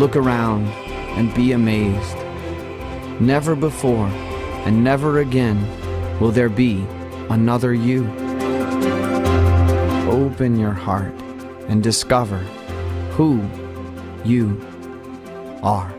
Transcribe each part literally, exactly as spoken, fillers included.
look around and be amazed. Never before and never again will there be another you. Open your heart and discover who you are.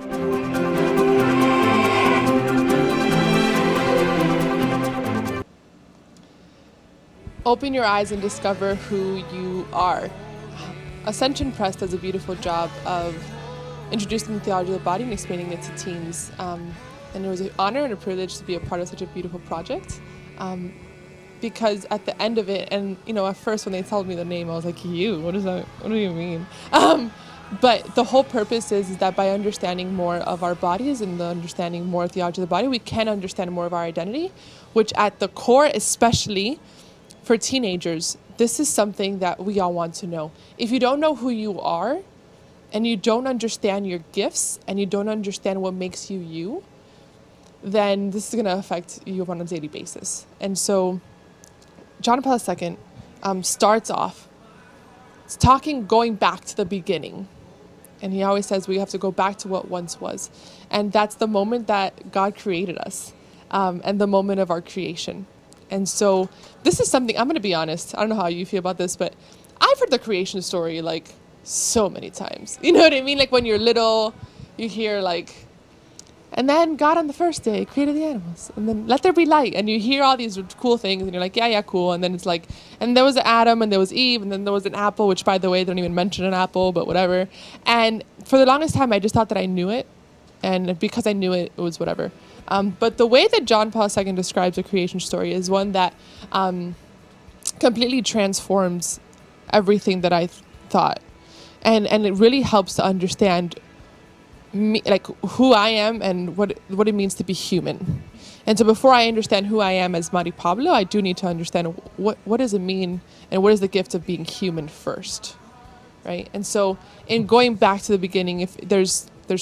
Open your eyes and discover who you are. Ascension Press does a beautiful job of introducing the theology of the body and explaining it to teens. Um, and it was an honor and a privilege to be a part of such a beautiful project. Um, because at the end of it, and you know, at first when they told me the name, I was like, you, what does that, what do you mean? Um, but the whole purpose is, is that by understanding more of our bodies and the understanding more of the theology of the body, we can understand more of our identity, which at the core, especially for teenagers, this is something that we all want to know. If you don't know who you are, and you don't understand your gifts, and you don't understand what makes you you, then this is going to affect you on a daily basis. And so John Paul the Second um, starts off talking, going back to the beginning. And he always says we have to go back to what once was. And that's the moment that God created us, um, and the moment of our creation. And so this is something, I'm going to be honest, I don't know how you feel about this, but I've heard the creation story like so many times. You know what I mean? Like when you're little, you hear like, and then God on the first day created the animals, and then let there be light. And you hear all these cool things, and you're like, yeah, yeah, cool. And then it's like, and there was Adam, and there was Eve, and then there was an apple, which by the way, they don't even mention an apple, but whatever. And for the longest time, I just thought that I knew it. And because I knew it, it was whatever. Um, but the way that John Paul the Second describes a creation story is one that um, completely transforms everything that I th- thought. And and it really helps to understand me, like who I am and what what it means to be human. And so before I understand who I am as Mari Pablo, I do need to understand what what does it mean and what is the gift of being human first, right? And so in going back to the beginning, if there's